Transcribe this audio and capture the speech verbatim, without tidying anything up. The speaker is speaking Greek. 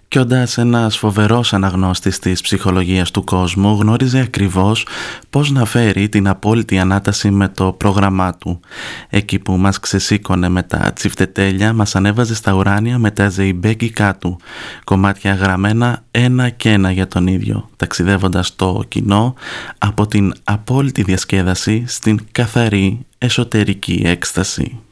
Κιόντας ένας φοβερός αναγνώστης της ψυχολογίας του κόσμου, γνώριζε ακριβώς πώς να φέρει την απόλυτη ανάταση με το πρόγραμμά του. Εκεί που μας ξεσήκωνε με τα τσιφτετέλια, μας ανέβαζε στα ουράνια με τα ζεϊμπέκικά του, κομμάτια γραμμένα ένα και ένα για τον ίδιο, ταξιδεύοντας το κοινό από την απόλυτη διασκέδαση στην καθαρή εσωτερική έκσταση.